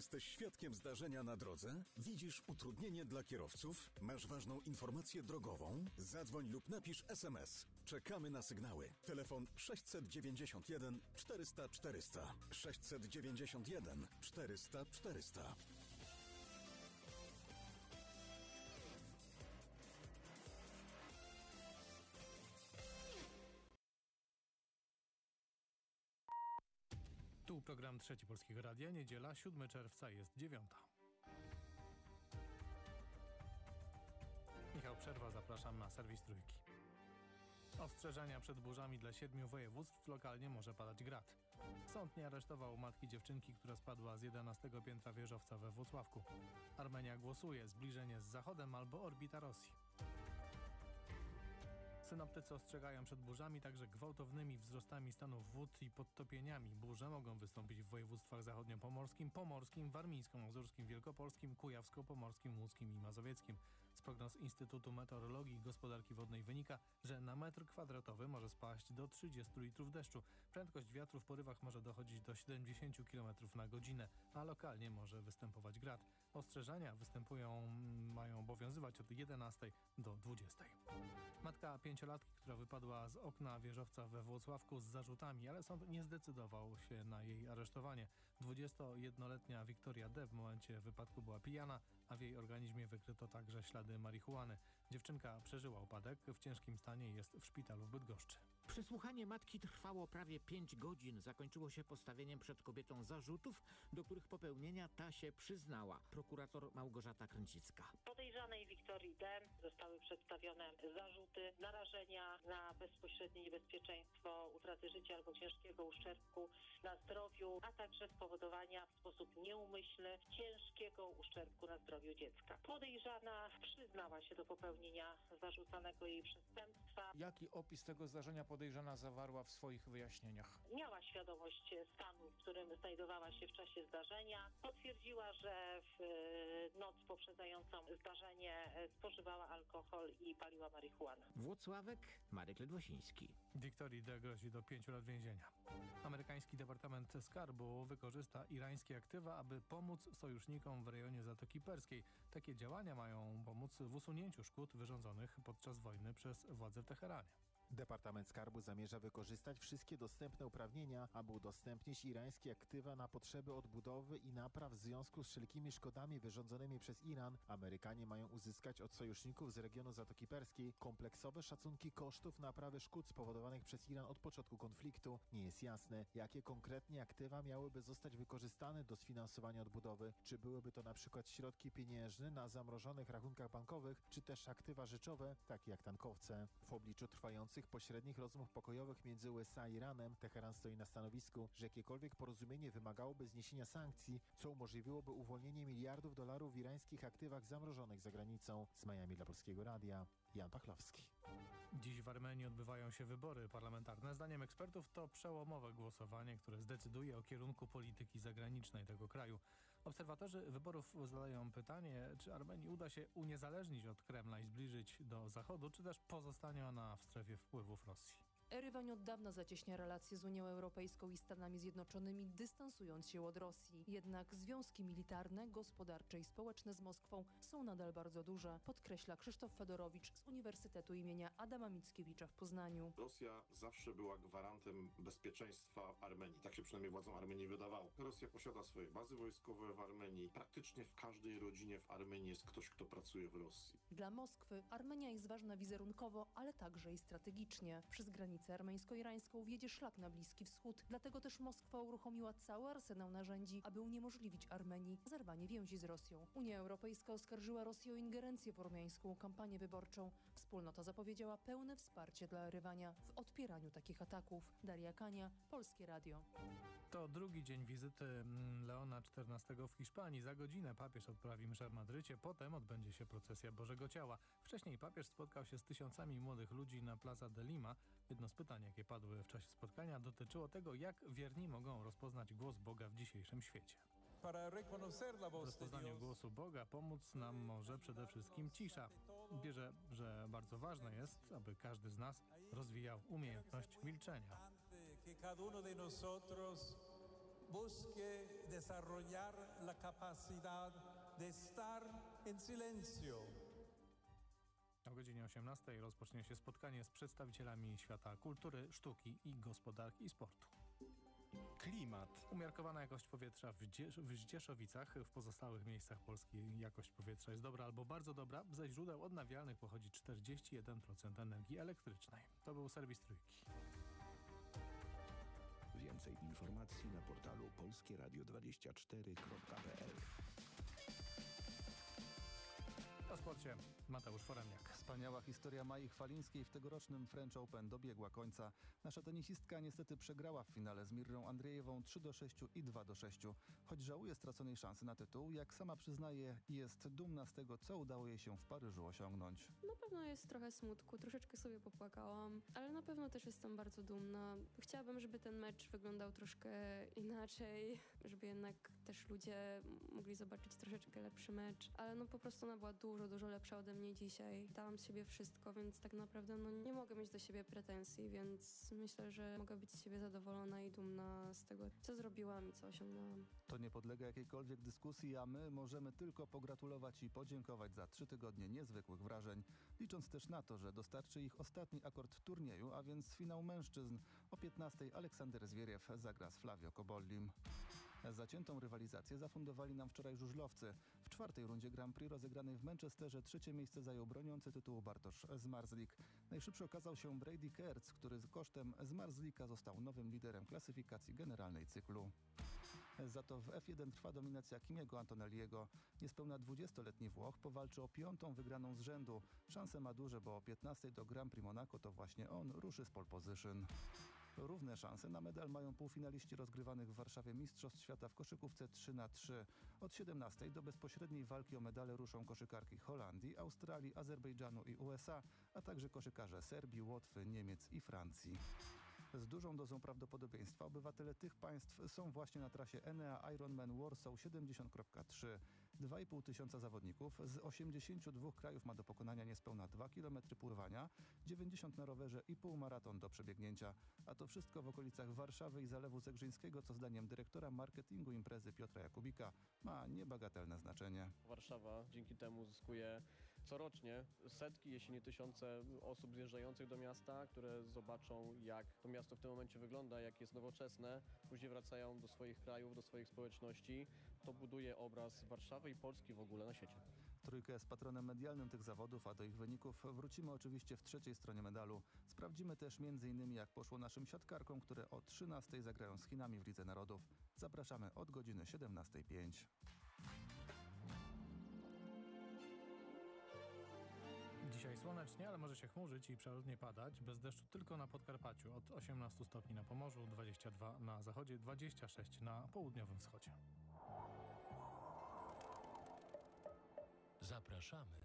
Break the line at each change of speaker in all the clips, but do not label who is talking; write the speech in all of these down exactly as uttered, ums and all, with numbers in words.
Jesteś świadkiem zdarzenia na drodze? Widzisz utrudnienie dla kierowców? Masz ważną informację drogową? Zadzwoń lub napisz es em es. Czekamy na sygnały. Telefon sześćset dziewięćdziesiąt jeden czterysta czterysta. sześćset dziewięćdziesiąt jeden czterysta czterysta.
Tu program Trzeci Polskiego Radia, niedziela, siódmego czerwca, jest dziewiąta. Michał Przerwa, zapraszam na serwis Trójki. Ostrzeżenia przed burzami dla siedmiu województw, lokalnie może padać grad. Sąd nie aresztował matki dziewczynki, która spadła z jedenastego piętra wieżowca we Włocławku. Armenia głosuje, zbliżenie z Zachodem albo orbita Rosji. Synoptycy ostrzegają przed burzami, także gwałtownymi wzrostami stanów wód i podtopieniami. Burze mogą wystąpić w województwach zachodniopomorskim, pomorskim, warmińsko-mazurskim, wielkopolskim, kujawsko-pomorskim, łódzkim i mazowieckim. Z prognoz Instytutu Meteorologii i Gospodarki Wodnej wynika, że na metr kwadratowy może spaść do trzydziestu litrów deszczu. Prędkość wiatru w porywach może dochodzić do siedemdziesięciu kilometrów na godzinę, a lokalnie może występować grad. Ostrzeżenia występują, mają obowiązywać od jedenastej do dwudziestej. Matka pięciolatki, która wypadła z okna wieżowca we Włocławku z zarzutami, ale sąd nie zdecydował się na jej aresztowanie. dwudziestojednoletnia Wiktoria D. w momencie wypadku była pijana, a w jej organizmie wykryto także ślady marihuany. Dziewczynka przeżyła upadek, w ciężkim stanie jest w szpitalu w Bydgoszczy.
Przesłuchanie matki trwało prawie pięć godzin. Zakończyło się postawieniem przed kobietą zarzutów, do których popełnienia ta się przyznała. Prokurator Małgorzata Kręcicka.
Podejrzanej Wiktorii D. zostały przedstawione zarzuty narażenia na bezpośrednie niebezpieczeństwo utraty życia albo ciężkiego uszczerbku na zdrowiu, a także spowodowania w sposób nieumyślny ciężkiego uszczerbku na zdrowiu dziecka. Podejrzana przyznała się do popełnienia zarzucanego jej przestępstwa.
Jaki opis tego zdarzenia podejrzana zawarła w swoich wyjaśnieniach?
Miała świadomość stanu, w którym znajdowała się w czasie zdarzenia. Potwierdziła, że w noc poprzedzającą zdarzenie spożywała alkohol i paliła marihuanę.
Włocławek, Marek Ledwosiński.
Wiktorii D. grozi do pięciu lat więzienia. Amerykański Departament Skarbu wykorzysta irańskie aktywa, aby pomóc sojusznikom w rejonie Zatoki Perskiej. Takie działania mają pomóc w usunięciu szkód wyrządzonych podczas wojny przez władze w Teheranie.
Departament Skarbu zamierza wykorzystać wszystkie dostępne uprawnienia, aby udostępnić irańskie aktywa na potrzeby odbudowy i napraw w związku z wszelkimi szkodami wyrządzonymi przez Iran. Amerykanie mają uzyskać od sojuszników z regionu Zatoki Perskiej kompleksowe szacunki kosztów naprawy szkód spowodowanych przez Iran od początku konfliktu. Nie jest jasne, jakie konkretnie aktywa miałyby zostać wykorzystane do sfinansowania odbudowy. Czy byłyby to na przykład środki pieniężne na zamrożonych rachunkach bankowych, czy też aktywa rzeczowe, takie jak tankowce. W obliczu trwających pośrednich rozmów pokojowych między U S A i Iranem, Teheran stoi na stanowisku, że jakiekolwiek porozumienie wymagałoby zniesienia sankcji, co umożliwiłoby uwolnienie miliardów dolarów w irańskich aktywach zamrożonych za granicą. Z Miami dla Polskiego Radia, Jan Pachlowski.
Dziś w Armenii odbywają się wybory parlamentarne. Zdaniem ekspertów to przełomowe głosowanie, które zdecyduje o kierunku polityki zagranicznej tego kraju. Obserwatorzy wyborów zadają pytanie, czy Armenii uda się uniezależnić od Kremla i zbliżyć do Zachodu, czy też pozostanie ona w strefie wpływów Rosji.
Erywan od dawna zacieśnia relacje z Unią Europejską i Stanami Zjednoczonymi, dystansując się od Rosji. Jednak związki militarne, gospodarcze i społeczne z Moskwą są nadal bardzo duże, podkreśla Krzysztof Fedorowicz z Uniwersytetu imienia Adama Mickiewicza w Poznaniu.
Rosja zawsze była gwarantem bezpieczeństwa Armenii. Tak się przynajmniej władzom Armenii wydawało. Rosja posiada swoje bazy wojskowe w Armenii. Praktycznie w każdej rodzinie w Armenii jest ktoś, kto pracuje w Rosji.
Dla Moskwy Armenia jest ważna wizerunkowo, ale także i strategicznie. Przez granicę armeńsko-irańską wiedzie szlak na Bliski Wschód. Dlatego też Moskwa uruchomiła cały arsenał narzędzi, aby uniemożliwić Armenii zerwanie więzi z Rosją. Unia Europejska oskarżyła Rosję o ingerencję w ormiańską kampanię wyborczą. Wspólnota zapowiedziała pełne wsparcie dla Erywania w odpieraniu takich ataków. Daria Kania, Polskie Radio.
To drugi dzień wizyty Leona czternastego w Hiszpanii. Za godzinę papież odprawi mszę w Madrycie, potem odbędzie się procesja Bożego Ciała. Wcześniej papież spotkał się z tysiącami młodych ludzi na Plaza de Lima. Jedno z pytań, jakie padły w czasie spotkania, dotyczyło tego, jak wierni mogą rozpoznać głos Boga w dzisiejszym świecie. W rozpoznaniu głosu Boga pomóc nam może przede wszystkim cisza. Wierzę, że bardzo ważne jest, aby każdy z nas rozwijał umiejętność milczenia.
Busque desarrollar la capacidad de estar en silencio.
O godzinie osiemnastej rozpocznie się spotkanie z przedstawicielami świata kultury, sztuki i gospodarki i sportu.
Klimat.
Umiarkowana jakość powietrza w, Dzie w Zdzieszowicach. W pozostałych miejscach Polski jakość powietrza jest dobra albo bardzo dobra. Ze źródeł odnawialnych pochodzi czterdzieści jeden procent energii elektrycznej. To był serwis Trójki.
Więcej informacji na portalu polskie radio dwadzieścia cztery kropka p l.
O sporcie Mateusz Foremniak.
Wspaniała historia Mai Chwalińskiej w tegorocznym French Open dobiegła końca. Nasza tenisistka niestety przegrała w finale z Mirrą Andrzejewą trzy do sześciu i dwa do sześciu. Choć żałuje straconej szansy na tytuł, jak sama przyznaje, jest dumna z tego, co udało jej się w Paryżu osiągnąć.
Na pewno jest trochę smutku, troszeczkę sobie popłakałam, ale na pewno też jestem bardzo dumna. Chciałabym, żeby ten mecz wyglądał troszkę inaczej, żeby jednak też ludzie mogli zobaczyć troszeczkę lepszy mecz, ale no po prostu ona była dużo, dużo lepsza ode mnie dzisiaj. Dałam z siebie wszystko, więc tak naprawdę no nie mogę mieć do siebie pretensji, więc myślę, że mogę być z siebie zadowolona i dumna z tego, co zrobiłam i co osiągnęłam.
To nie podlega jakiejkolwiek dyskusji, a my możemy tylko pogratulować i podziękować za trzy tygodnie niezwykłych wrażeń, licząc też na to, że dostarczy ich ostatni akord turnieju, a więc finał mężczyzn. O piętnastej Aleksander Zwieriew zagra z Flavio Cobollim. Zaciętą rywalizację zafundowali nam wczoraj żużlowcy. W czwartej rundzie Grand Prix rozegranej w Manchesterze trzecie miejsce zajął broniący tytułu Bartosz Zmarzlik. Najszybszy okazał się Brady Kertz, który z kosztem Zmarzlika został nowym liderem klasyfikacji generalnej cyklu. Za to w F jeden trwa dominacja Kimiego Antonelliego. Niespełna dwudziestoletni Włoch powalczy o piątą wygraną z rzędu. Szanse ma duże, bo o piętnastej do Grand Prix Monaco to właśnie on ruszy z pole position. Równe szanse na medal mają półfinaliści rozgrywanych w Warszawie Mistrzostw Świata w koszykówce trzy na trzy. Od siedemnastej do bezpośredniej walki o medale ruszą koszykarki Holandii, Australii, Azerbejdżanu i U S A, a także koszykarze Serbii, Łotwy, Niemiec i Francji. Z dużą dozą prawdopodobieństwa obywatele tych państw są właśnie na trasie Enea Ironman Warsaw siedemdziesiąt trzy. dwa i pół tysiąca zawodników z osiemdziesięciu dwóch krajów ma do pokonania niespełna dwa kilometry pływania, dziewięćdziesiąt na rowerze i półmaraton do przebiegnięcia. A to wszystko w okolicach Warszawy i Zalewu Zegrzyńskiego, co zdaniem dyrektora marketingu imprezy Piotra Jakubika ma niebagatelne znaczenie.
Warszawa dzięki temu zyskuje corocznie setki, jeśli nie tysiące osób zjeżdżających do miasta, które zobaczą, jak to miasto w tym momencie wygląda, jak jest nowoczesne, później wracają do swoich krajów, do swoich społeczności. To buduje obraz Warszawy i Polski w ogóle na świecie.
Trójkę jest patronem medialnym tych zawodów, a do ich wyników wrócimy oczywiście w trzeciej stronie medalu. Sprawdzimy też między innymi jak poszło naszym siatkarkom, które o trzynastej zagrają z Chinami w Lidze Narodów. Zapraszamy od godziny siedemnastej pięć.
Dzisiaj słonecznie, ale może się chmurzyć i przelotnie padać. Bez deszczu tylko na Podkarpaciu. Od osiemnastu stopni na Pomorzu, dwadzieścia dwa na zachodzie, dwadzieścia sześć na południowym wschodzie.
Zapraszamy.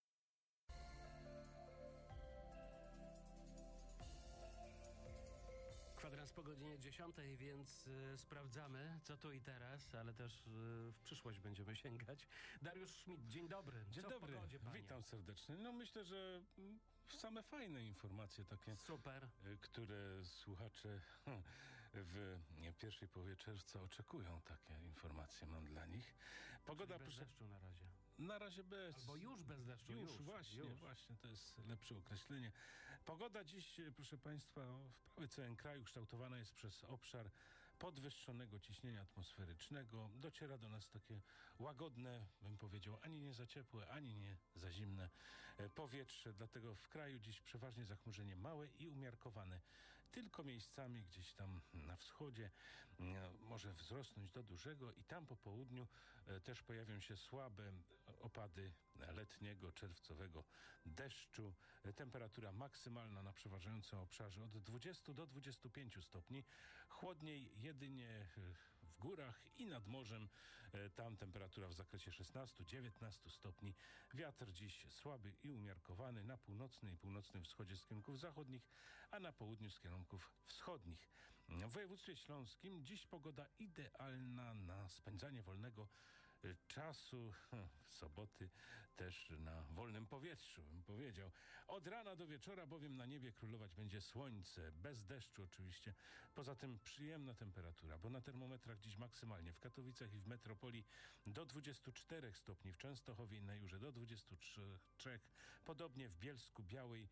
Kwadrans po godzinie dziesiątej, więc y, sprawdzamy, co tu i teraz, ale też y, w przyszłość będziemy sięgać. Dariusz Schmidt, dzień dobry.
Dzień
co
dobry,
w pogodzie, panie?
Witam serdecznie. No myślę, że same fajne informacje takie.
Super.
Które słuchacze w pierwszej połowie czerwca oczekują. Takie informacje mam dla nich. Pogoda
Czyli bez
proszę...
deszczu na razie.
Na razie bez.
Albo już bez deszczu.
Już,
już
właśnie,
już.
właśnie, to jest lepsze określenie. Pogoda dziś, proszę Państwa, w prawie całym kraju kształtowana jest przez obszar podwyższonego ciśnienia atmosferycznego. Dociera do nas takie łagodne, bym powiedział, ani nie za ciepłe, ani nie za zimne powietrze. Dlatego w kraju dziś przeważnie zachmurzenie małe i umiarkowane. Tylko miejscami gdzieś tam na wschodzie może wzrosnąć do dużego i tam po południu też pojawią się słabe opady letniego, czerwcowego deszczu. Temperatura maksymalna na przeważającym obszarze od dwudziestu do dwudziestu pięciu stopni. Chłodniej jedynie w górach i nad morzem. Tam temperatura w zakresie szesnastu do dziewiętnastu stopni. Wiatr dziś słaby i umiarkowany na północnej i północnym wschodzie z kierunków zachodnich, a na południu z kierunków wschodnich. W województwie śląskim dziś pogoda idealna na spędzanie wolnego czasu, w soboty też na wolnym powietrzu, bym powiedział. Od rana do wieczora bowiem na niebie królować będzie słońce, bez deszczu oczywiście. Poza tym przyjemna temperatura, bo na termometrach dziś maksymalnie w Katowicach i w metropolii do dwudziestu czterech stopni, w Częstochowie i na Jurze do dwudziestu trzech, podobnie w Bielsku Białej,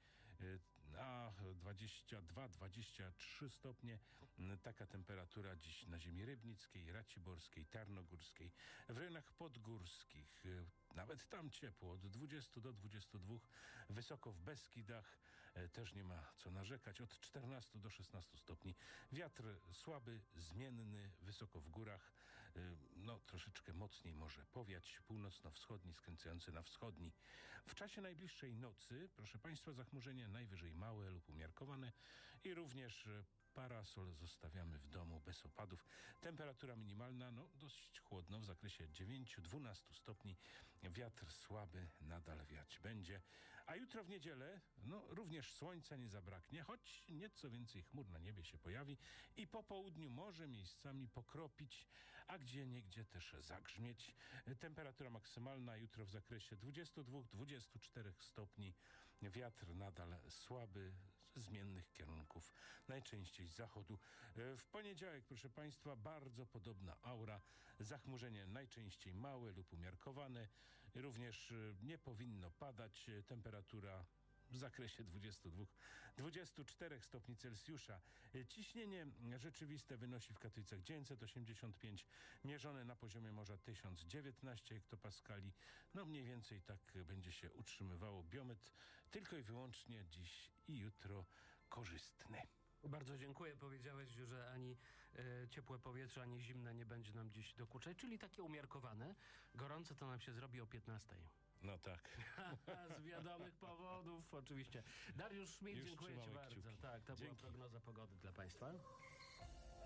a dwadzieścia dwa dwadzieścia trzy stopnie. Taka temperatura dziś na ziemi rybnickiej, raciborskiej, tarnogórskiej, w rejonach podgórskich. Nawet tam ciepło, od dwudziestu do dwudziestu dwóch, wysoko w Beskidach też nie ma co narzekać, od czternastu do szesnastu stopni. Wiatr słaby, zmienny, wysoko w górach, no troszeczkę mocniej może powiać, północno-wschodni, skręcający na wschodni. W czasie najbliższej nocy, proszę Państwa, zachmurzenie najwyżej małe lub umiarkowane i również parasol zostawiamy w domu bez opadów. Temperatura minimalna, no dość chłodno, w zakresie dziewięciu do dwunastu stopni. Wiatr słaby nadal wiać będzie. A jutro w niedzielę, no również słońca nie zabraknie, choć nieco więcej chmur na niebie się pojawi i po południu może miejscami pokropić, a gdzie niegdzie też zagrzmieć. Temperatura maksymalna jutro w zakresie dwudziestu dwóch do dwudziestu czterech stopni. Wiatr nadal słaby, ze zmiennych kierunków, najczęściej z zachodu. W poniedziałek, proszę Państwa, bardzo podobna aura. Zachmurzenie najczęściej małe lub umiarkowane. Również nie powinno padać. Temperatura w zakresie dwudziestu dwóch do dwudziestu czterech stopni Celsjusza. Ciśnienie rzeczywiste wynosi w Katowicach dziewięćset osiemdziesiąt pięć, mierzone na poziomie morza tysiąc dziewiętnaście hektopaskali. No mniej więcej tak będzie się utrzymywało. Biometr tylko i wyłącznie dziś i jutro korzystny.
Bardzo dziękuję. Powiedziałeś, że ani e, ciepłe powietrze, ani zimne nie będzie nam dziś dokuczać, czyli takie umiarkowane. Gorące to nam się zrobi o piętnastej.
No tak.
Z wiadomych powodów oczywiście. Dariusz Szmid,
Już
dziękuję Ci bardzo.
kciuki.
Tak, to
Dzięki.
była prognoza pogody dla Państwa.